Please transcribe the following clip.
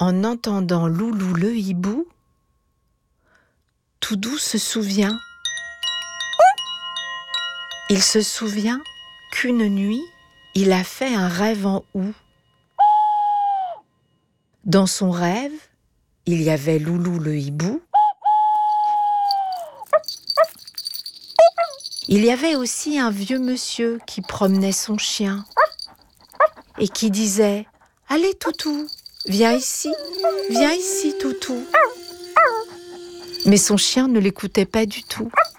En entendant Loulou le hibou, Toudou se souvient. Il se souvient qu'une nuit, il a fait un rêve en houx. Dans son rêve, il y avait Loulou le hibou. Il y avait aussi un vieux monsieur qui promenait son chien et qui disait « Allez Toutou, viens ici, Toutou ». Mais son chien ne l'écoutait pas du tout.